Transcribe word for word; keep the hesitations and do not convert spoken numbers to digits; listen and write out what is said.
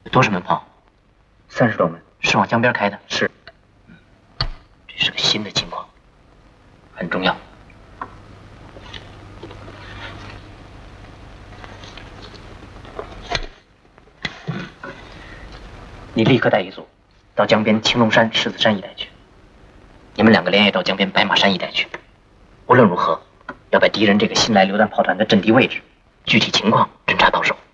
有多少门炮？ 三十多门。 是往江边开的？ 是。 嗯，这是个新的情况，很重要。你立刻带一组到江边青龙山、狮子山一带去。你们两个连夜到江边白马山一带去。无论如何，要把敌人这个新来榴弹炮团的阵地位置、具体情况侦查到手。